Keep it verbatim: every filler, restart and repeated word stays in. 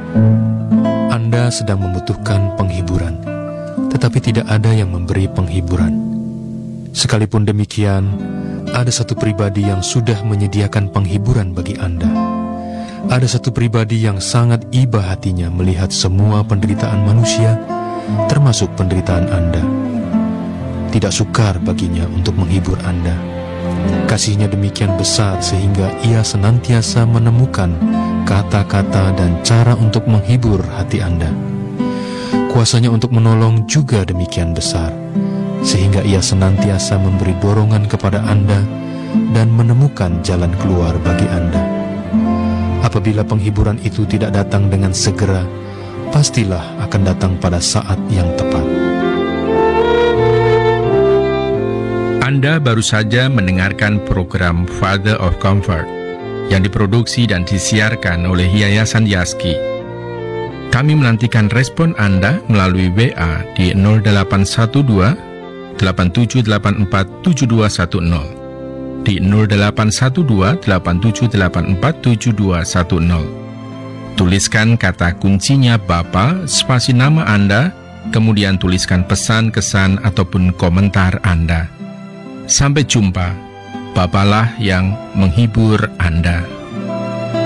Anda sedang membutuhkan penghiburan, tetapi tidak ada yang memberi penghiburan. Sekalipun demikian, ada satu pribadi yang sudah menyediakan penghiburan bagi Anda. Ada satu pribadi yang sangat iba hatinya melihat semua penderitaan manusia, termasuk penderitaan Anda. Tidak sukar baginya untuk menghibur Anda. Kasihnya demikian besar sehingga ia senantiasa menemukan kata-kata dan cara untuk menghibur hati Anda. Kuasanya untuk menolong juga demikian besar, sehingga ia senantiasa memberi dorongan kepada Anda dan menemukan jalan keluar bagi Anda. Apabila penghiburan itu tidak datang dengan segera, pastilah akan datang pada saat yang tepat. Anda baru saja mendengarkan program Father of Comfort yang diproduksi dan disiarkan oleh Yayasan Yaski. Kami menantikan respon Anda melalui W A di nol delapan satu dua delapan tujuh delapan empat tujuh dua satu nol, di nol delapan satu dua delapan tujuh delapan empat tujuh dua satu nol. Tuliskan kata kuncinya Bapa, spasi nama Anda, kemudian tuliskan pesan, kesan, ataupun komentar Anda. Sampai jumpa, Bapalah yang menghibur Anda.